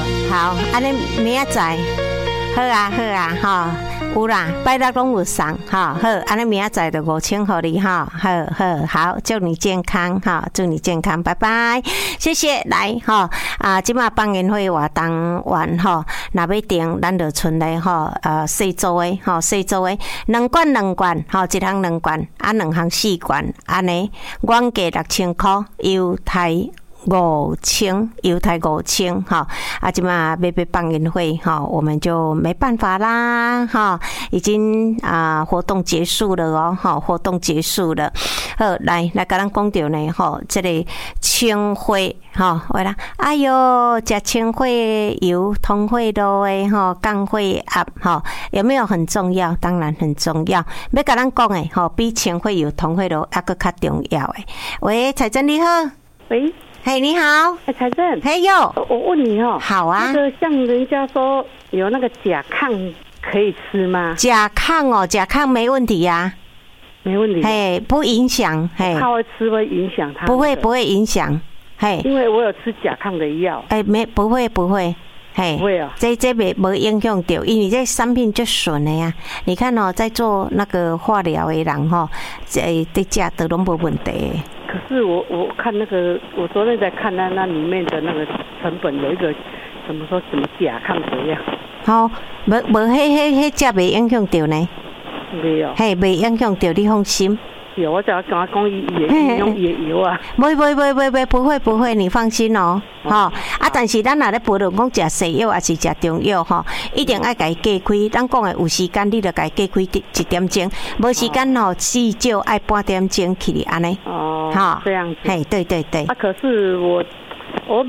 好，安尼明仔载，好啊，好啊，哈，有啦，拜六拢有送，哈，好，安尼明仔载就5000互你，哈，好，祝你健康，哈，祝你健康，拜拜，谢谢，来，哈，即马放映会活动完，哈，若要订，咱就剩来，哈，细组的，哈，细组的，2罐，哈，一项2罐，2项4罐，安尼，原价6000块，优待5000哈，即马要放映会哈，我们就没办法啦哈，已经活动结束了哦哈，活动结束了。好，来甲咱讲到呢哈，这个清火哈，喂啦，哎哟，吃清火油通火路的哈，降火压哈，有没有很重要？当然很重要。要甲咱讲的哈，比清火油通火路还佫较重要的。喂，彩珍你好， 喂。 嘿，你好， 财政， 嘿哟， 我问你哦， 好啊， 那个像人家说有那个甲亢可以吃吗？ 甲亢哦，甲亢没问题呀， 没问题， 嘿，不影响，嘿， 他会吃会影响他？ 不会影响，嘿， 因为我有吃甲亢的药， 不会，嘿， 不会啊， 这没影响到，因为这产品就纯的呀。你看哦，在做那个化疗的人吼，在吃都拢无问题。 可是我看那个，我昨天在看那里面的那个成本有一个怎么甲亢的药。 好，无迄只袂影响到呢。 没有。 嘿，袂影响到，你放心。 有，我只要跟他讲也用野油啊。 不会，你放心哦。吼，但是咱若咧无论讲食西药还是食中药吼，一定爱家己隔开。咱讲的有时间，你就家己隔开1点钟；无时间吼，至少爱半点钟去安尼。 哦，这样子。 嘿，对。 可是我我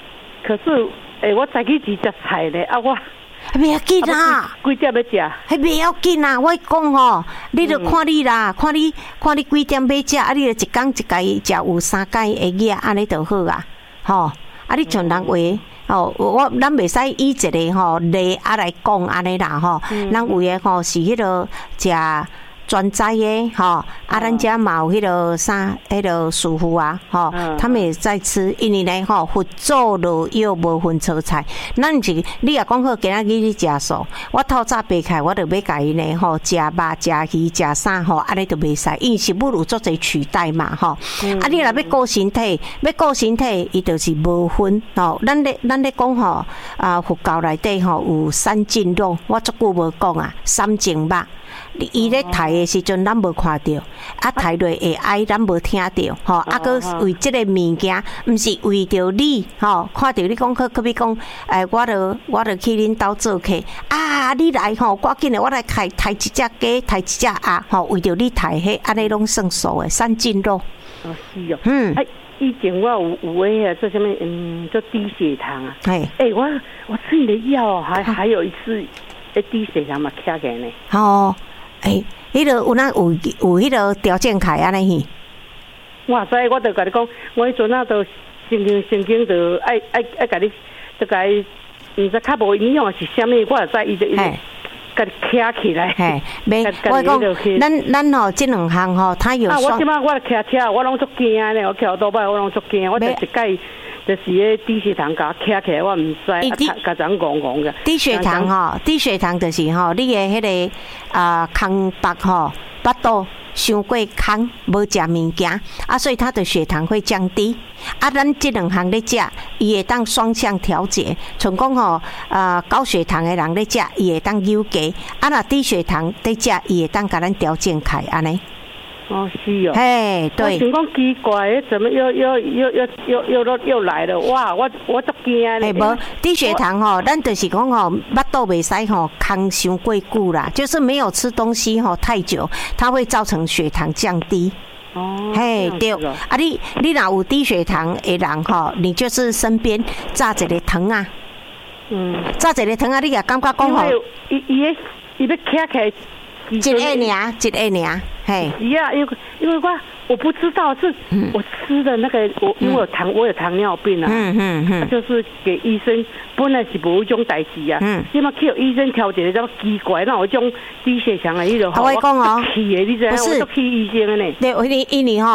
早起去食菜咧，我。 不要紧啦， 几点要食？ 还不要紧啦，我讲吼，你就看你啦，看你几点要食，你就一天一家食有3天会饿，安尼就好啊，吼，你像人话，咱袂使以一个吼例来讲安尼啦，吼，咱有诶吼是迄个食。专栽的哈，咱家嘛有迄个迄个师傅啊，他们也在吃，因为呢佛祖落药无分蔬菜，咱是你也讲好今仔日你食素，我透早爬起我就要甲伊呢食肉、食鱼、食啥安尼就袂使，因为食物有足侪取代嘛你若要顾身体，伊就是无分咱咧讲佛教内底有三净肉，我足久无讲啊，三净肉。伊咧抬的时阵，咱无看到，抬落会哀，咱无听到，佮为即个物件，毋是为着你，看到你讲可比讲，我著去恁兜做客，你来赶紧的，我来抬一只鸡，抬一只鸭，为着你抬迄，安尼拢算数的，三净肉。 哦，是哦。以前我有诶做什么，做低血糖啊。我吃你的药，还有一次，低血糖嘛，卡起来呢。 迄个有迄个条件开安尼去。 哇塞！我就甲你讲，我迄阵都神经就爱甲你，就甲伊，毋知较无营养是啥物，我就知伊就甲你卡起来。 我讲，咱吼这2项它有我即摆我骑车，我拢足惊呢，我骑好多摆，我拢足惊，我就一届。就是迄低血糖甲卡起来，我毋知，甲人戆嘅。低血糖就是你的迄个空腹巴肚伤过空，无食物件所以它的血糖会降低。咱这2项咧食，伊会当双向调节。像讲高血糖的人咧食，伊会当有加；若低血糖咧食，伊会当甲咱调整开安尼。 哦，是哦。 嘿，对。 我想讲奇怪，怎么又来了？哇，我足惊咧。 无低血糖咱就是讲巴肚袂使空伤过久啦，就是没有吃东西太久，它会造成血糖降低。嘿，对。你若有低血糖的人你就是身边炸一个糖啊。炸一个糖啊，你也感觉讲伊要卡起来。 一个尔，嘿。 是啊，因为我不知道是我吃的那个，因为我有糖尿病啊，就是给医生本来是无种代志啊，因为去医生调一个这么奇怪，那我种低血糖的迄种， 我讲气的，你知影？我都去医生的呢。 对，因为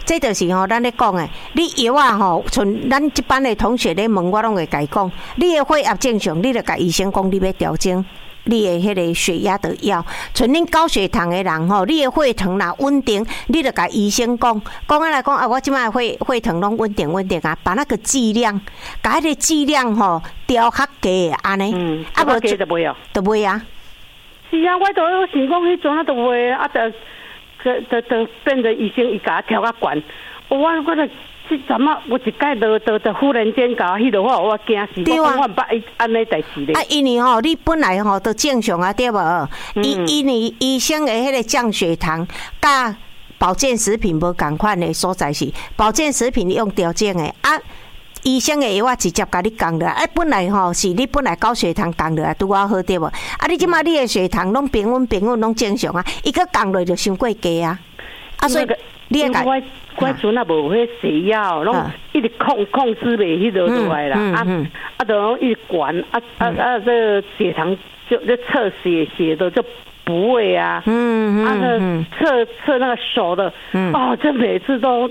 这就是咱咧讲诶，你药啊像咱这班的同学咧问我，拢会甲伊讲，你的血压正常，你就甲医生讲你要调整。你的迄个血压的药，像恁高血糖的人你的血糖若稳定，你就甲医生讲来讲啊，我即摆血糖拢稳定啊，把那个剂量，甲迄个剂量调较低安尼， 啊无就袂啊， 就袂啊。 是啊，我想讲迄阵都袂啊，就变成医生伊甲我调较悬，我就。这怎么？我一摆就忽然间搞迄落我惊死，我讲我毋捌安尼代志咧。 啊，因为你本来都正常啊，对无？因为医生的迄个降血糖，甲保健食品无共款的所在是，保健食品用调整的啊。医生的药直接甲你降落来，本来是你本来高血糖降落来拄啊好对无？啊，你即马你的血糖拢平稳拢正常啊，伊个降落就伤过低啊。啊，所以你也改。 我阵也无迄西药，拢一直控制袂迄落落来啦。就拢一直管这血糖就测血的就不会啊。测那个手的，这每次都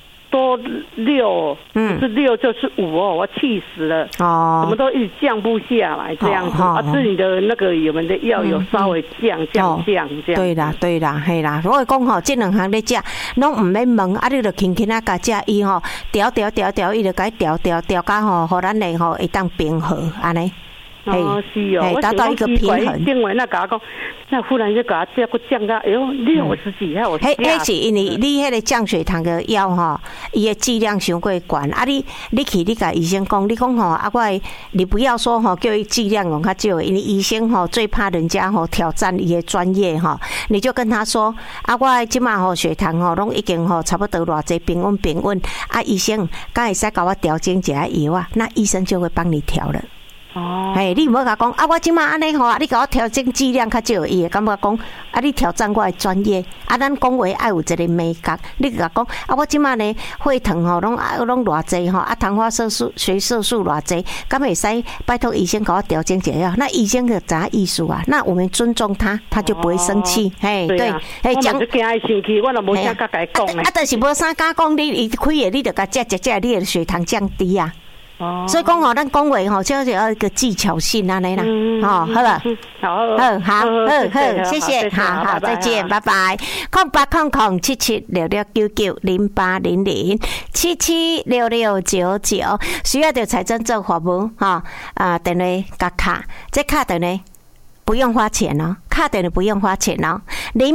6，不是6就是5我气死了。怎么都一直降不下来这样子是你的那个有没的药有稍微降这样。 对啦，嘿啦，我会讲这两项咧食，拢唔免问，你就轻轻甲食，伊调，伊就甲调甲互咱咧会当平衡安尼。 是哦， 达到一个平衡。 因为那甲我讲，那忽然就甲我降到60几， 迄是因为你迄个降血糖的药伊的剂量伤过悬啊！你去你甲医生讲，你讲你不要说叫伊剂量用较少，因为医生最怕人家挑战伊的专业你就跟他说我即马血糖拢已经差不多偌济平稳啊！医生，敢会使甲我调整一下药啊？那医生就会帮你调了。你唔好甲讲我即马安尼你甲我调整剂量较少，伊会感觉讲你挑战我的专业咱讲话爱有一个美感。你甲讲我即马呢血糖拢偌济糖化色素、血色素偌济，敢会使拜托医生甲我调整一下？那医生就知意思啊。那我们尊重他，他就不会生气。对， 讲就惊伊生气，我都无啥甲伊讲的。 但是无啥甲讲，你开的你就甲食，你的血糖降低啊。所以讲咱讲话就要一个技巧性安尼啦，好了，好，谢谢，好，再见，拜拜。08007766990800776699，需要着财政做服务电话甲卡，这卡电呢不用花钱哦，卡电呢不用花钱哦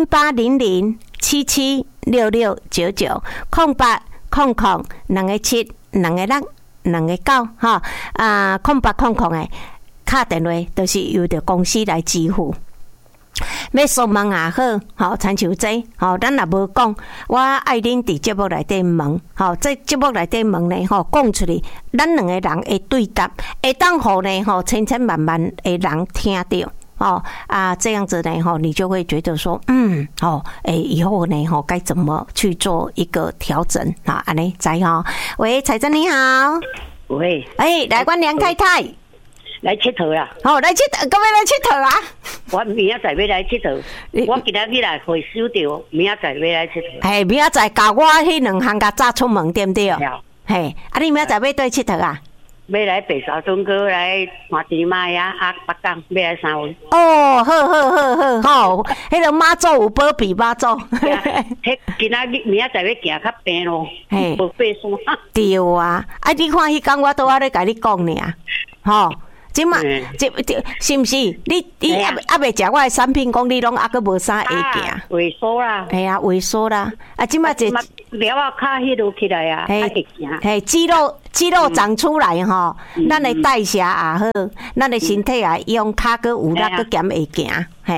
，08007766990800227296。0800的卡电话都是由着公司来支付。要询问也好，亲像这咱也无讲，我爱恁伫节目内底问，这节目内底问呢，讲出去，咱两个人会对答，会当互呢，千千万万的人听到。这样子呢，你就会觉得说，以后呢，该怎么去做一个调整安尼知喂，彩珍你好。 喂。 来阮梁太太。 来佚佗啦。 来佚佗，今日来佚佗啊。 我明仔载要来佚佗，我今仔日来回收着，明仔载要来佚佗。 明仔载教我迄两项甲早出门，对不对？你明仔载要对佚佗啊？ 要来白沙屯哥来看猪妈呀，北港要来3位。 好，迄个妈祖有保庇妈祖。 今仔日明仔载要行较平咯，无爬山。 对啊，你看迄天我都咧甲你讲呢，即嘛，是毋是？你未食我的产品，讲你拢阁无啥会行？ 萎缩啦。 萎缩啦。即嘛就了啊，卡迄落起来啊，会行。 肌肉长出来咱的代谢也好，咱的身体也用骹阁有力阁减会行。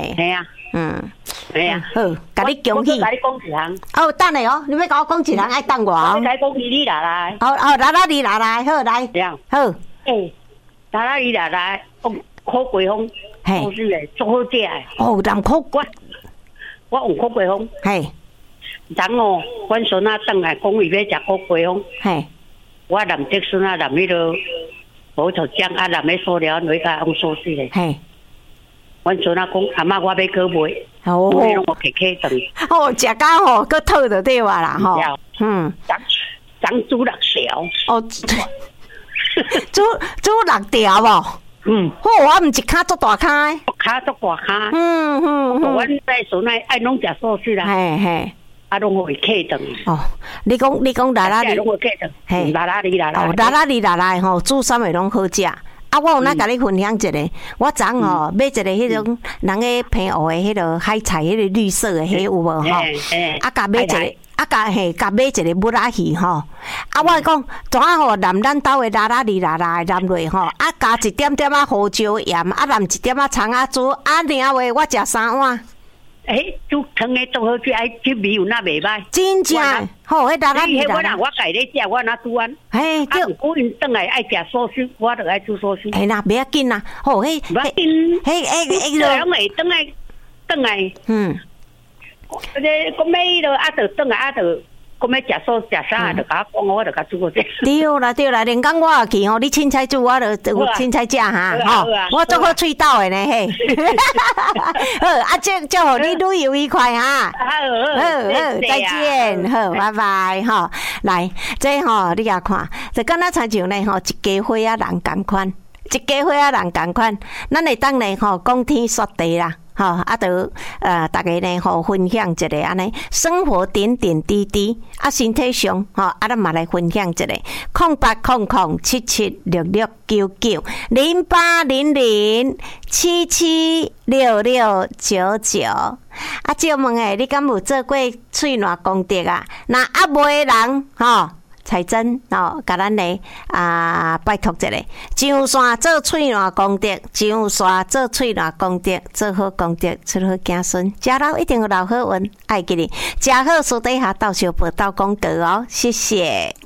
好，甲你恭喜。 甲你讲一项。 等下你要甲我讲一项，爱等我。 我甲你讲你来。 你来，好来。好。 打你来，烤桂风，好水诶，足好食诶。 人烤骨， 我用烤桂风。然后阮孙仔转来讲伊要食烤桂风。我南竹孙仔南迄落无头酱南迄塑料，我甲用sauce咧。阮孙仔讲阿嬷，我要去买，我拢我客等。 食到搁讨就对话啦长猪6条。 哦，猪6条哦。好，我毋一骹足大骹， 骹足大骹。阮在厝内爱拢食素食啦。嘿。啊，拢会客顿。 哦，你讲拉拉哩， 拢会客顿。嘿，拉拉哩。 哦，拉拉吼，煮啥物拢好食。啊，我有哪甲你分享一个？我昨吼买一个迄种人个平湖的迄个海菜，迄个绿色的迄有无吼？啊，甲买一个，甲买一个木仔鱼吼。啊，我讲怎啊吼淋咱兜的拉哩的淋落吼，啊加一点点啊胡椒盐，啊淋一点啊葱仔煮，啊领话我食3碗。 煮汤的做好去，这味有那袂歹。 真正好，迄拉哩我家咧食，我哪煮完？ 嘿，对。 我因转来爱食素食，我就爱煮素食。 嘿啦，袂要紧啦，好， 袂要紧。嘿，拢会转来。讲咩咯？啊，就转来啊，就讲要食素食啥，就甲我讲，我就甲煮好些。 对啦，连讲我也去吼，你凊彩煮，我就有凊彩食哈，吼，我做好喙斗的呢嘿。好，啊，祝福你旅游愉快哈。好，再见，好，拜拜哈。来，这吼你也看，就敢若亲像呢吼，一家伙仔人共款，咱会当呢吼讲天说地啦。吼，啊，就大家呢，吼分享一个安尼生活点点滴滴，啊，身体上，吼，啊，咱嘛来分享一个0800776699，0800776699。啊，借问诶，你敢有做过喙烂功德啊？那啊无诶人，吼。彩珍哦，甲咱咧拜托一下，上山做喙烂功德，上山做喙烂功德，做好功德，出好子孙，食老一定有老好运，爱记哩，食好私底下斗相报斗功德哦，谢谢。